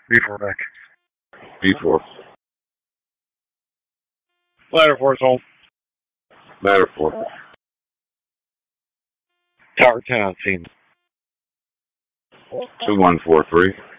B4 back. B4. Ladder 4 is home. Ladder 4. Tower 10 on scene. 2143.